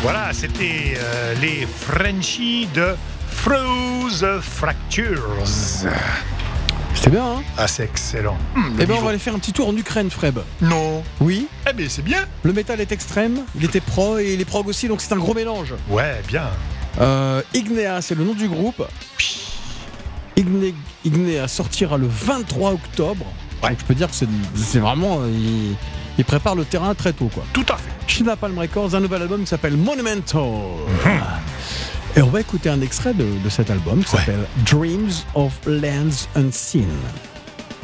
Voilà, c'était les Frenchies de Froze Fractures. C'était bien, hein? Ah, c'est excellent. Eh ben, on va aller faire un petit tour en Ukraine, Freb. Non. Oui. Eh bien, c'est bien. Le métal est extrême, il était pro et il est prog aussi, donc c'est un gros mélange. Ouais, bien. Ignea, c'est le nom du groupe. Ignea sortira le 23 octobre. Ouais. Donc je peux dire que c'est vraiment... il prépare le terrain très tôt, quoi. Tout à fait. Chez Napalm Records, un nouvel album qui s'appelle Monumental. Et on va écouter un extrait de cet album qui s'appelle Dreams of Lands Unseen.